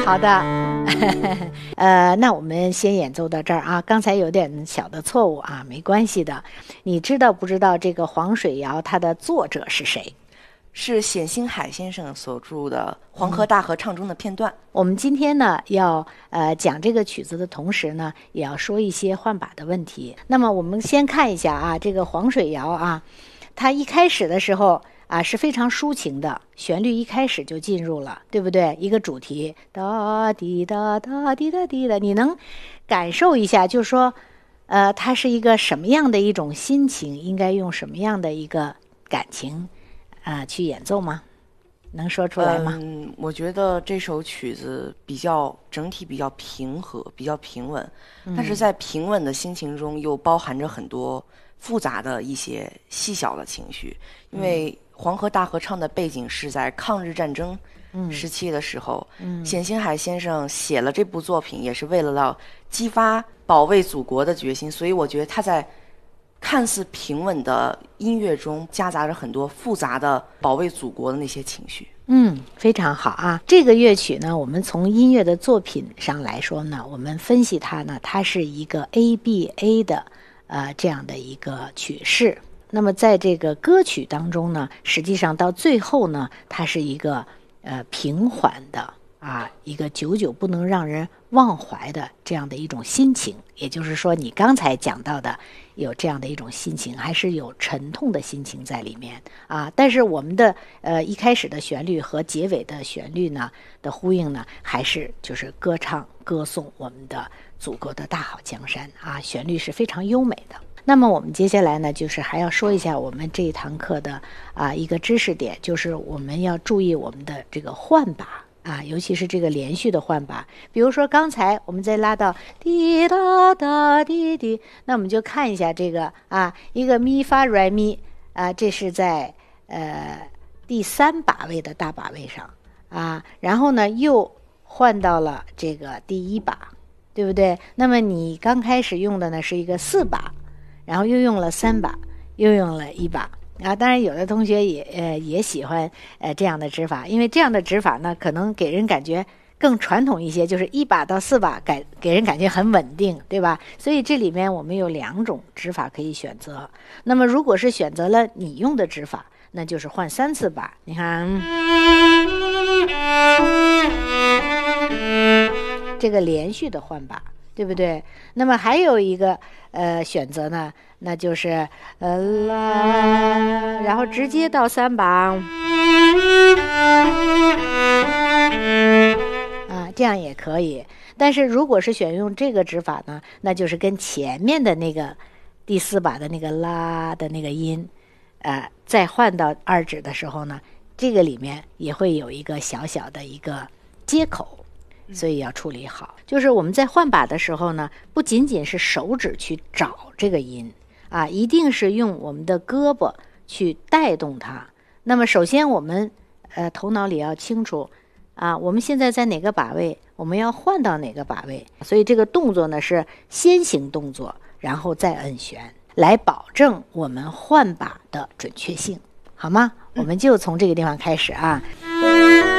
好的。那我们先演奏到这儿啊。刚才有点小的错误啊，没关系的。你知道不知道这个黄水谣它的作者是谁？ 是冼星海先生所著的《黄河大合唱》中的片段。 我们今天呢要讲这个曲子的同时呢，也要说一些换把的问题。那么我们先看一下啊，这个黄水谣啊，它一开始的时候啊是非常抒情的，旋律一开始就进入了，对不对？一个主题哒滴哒哒滴哒滴的，你能感受一下，就是说它是一个什么样的一种心情，应该用什么样的一个感情去演奏吗？能说出来吗？ 我觉得这首曲子整体比较平和，比较平稳，但是在平稳的心情中又包含着很多复杂的一些细小的情绪。因为黄河大合唱的背景是在抗日战争时期的时候，冼星海先生写了这部作品也是为了要激发保卫祖国的决心，所以我觉得他在看似平稳的音乐中夹杂着很多复杂的保卫祖国的那些情绪。 非常好啊。这个乐曲呢，我们从音乐的作品上来说呢，我们分析它呢，它是一个 ABA 的这样的一个曲式。那么在这个歌曲当中呢，实际上到最后呢，它是一个平缓的一个久久不能让人忘怀的这样的一种心情。也就是说，你刚才讲到的有这样的一种心情，还是有沉痛的心情在里面啊。但是我们的一开始的旋律和结尾的旋律呢的呼应呢，还是就是歌唱歌颂我们的祖国的大好江山啊，旋律是非常优美的。那么我们接下来呢，就是还要说一下我们这一堂课的一个知识点，就是我们要注意我们的这个换把尤其是这个连续的换把。比如说刚才我们再拉到滴答答滴滴，那我们就看一下这个一个咪发来咪这是在第3把位的大把位上然后呢又换到了这个第1把，对不对？那么你刚开始用的呢是一个4把，然后又用了3把，又用了1把当然有的同学也喜欢这样的指法，因为这样的指法呢可能给人感觉更传统一些，就是1把到4把给人感觉很稳定，对吧？所以这里面我们有2种指法可以选择。那么如果是选择了你用的指法，那就是换3次把。你看这个连续的换把，对不对？那么还有一个选择呢，那就是啦，然后直接到3把这样也可以。但是如果是选用这个指法呢，那就是跟前面的那个第4把的那个啦的那个音再换到2指的时候呢，这个里面也会有一个小小的一个接口，所以要处理好。就是我们在换把的时候呢，不仅仅是手指去找这个音一定是用我们的胳膊去带动它。那么首先我们头脑里要清楚我们现在在哪个把位，我们要换到哪个把位。所以这个动作呢是先行动作，然后再摁弦，来保证我们换把的准确性，好吗？我们就从这个地方开始